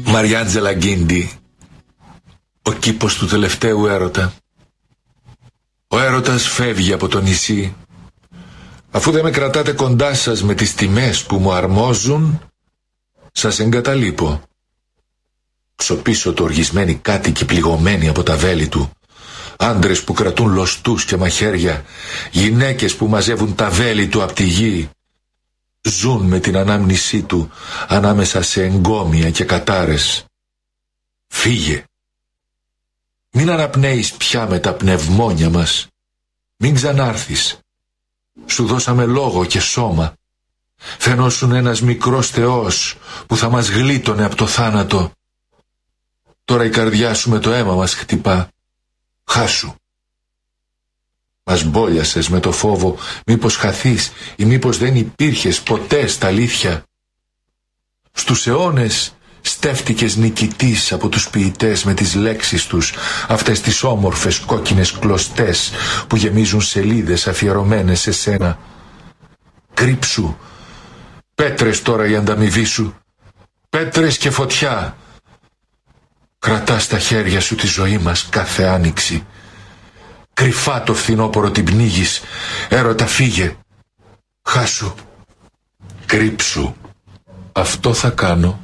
Μαριάντζελα Γκίντι, ο κήπος του τελευταίου έρωτα. Ο έρωτας φεύγει από το νησί. Αφού δεν με κρατάτε κοντά σας με τις τιμές που μου αρμόζουν, σας εγκαταλείπω. Ξοπίσω το οργισμένοι κάτοικοι πληγωμένοι από τα βέλη του. Άντρες που κρατούν λωστούς και μαχαίρια, γυναίκες που μαζεύουν τα βέλη του απ' τη γη. Ζουν με την ανάμνησή του ανάμεσα σε εγκόμια και κατάρες. Φύγε. Μην αναπνέεις πια με τα πνευμόνια μας. Μην ξανάρθεις. Σου δώσαμε λόγο και σώμα. Φαινόσουν ένας μικρός θεός που θα μας γλίτωνε από το θάνατο. Τώρα η καρδιά σου με το αίμα μας χτυπά. Χάσου. Μας μπόλιασες με το φόβο μήπως χαθείς ή μήπως δεν υπήρχες ποτέ στα αλήθεια. Στους αιώνες στέφτηκες νικητής από τους ποιητές με τις λέξεις τους, αυτές τις όμορφες κόκκινες κλωστές που γεμίζουν σελίδες αφιερωμένες σε σένα. Κρύψου. Πέτρες τώρα η ανταμοιβή σου. Πέτρες και φωτιά. Κρατάς στα χέρια σου τη ζωή μας κάθε άνοιξη. Κρυφά το φθινόπωρο την πνίγεις. Έρωτα, φύγε. Χάσου. Κρύψου. Αυτό θα κάνω.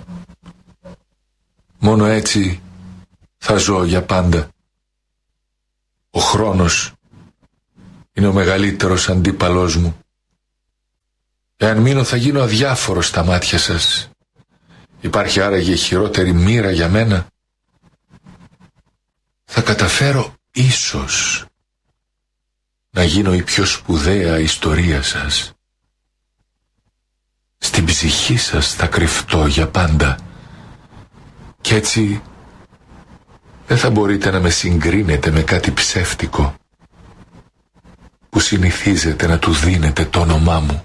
Μόνο έτσι θα ζω για πάντα. Ο χρόνος είναι ο μεγαλύτερος αντίπαλός μου. Εάν μείνω θα γίνω αδιάφορος στα μάτια σας. Υπάρχει άραγε χειρότερη μοίρα για μένα? Θα καταφέρω ίσως να γίνω η πιο σπουδαία ιστορία σας. Στην ψυχή σας θα κρυφτώ για πάντα. Κι έτσι δεν θα μπορείτε να με συγκρίνετε με κάτι ψεύτικο που συνηθίζετε να του δίνετε το όνομά μου.